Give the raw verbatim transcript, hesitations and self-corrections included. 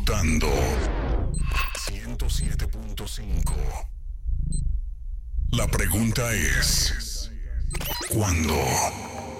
disfrutando ciento siete punto cinco. La pregunta es, ¿cuándo?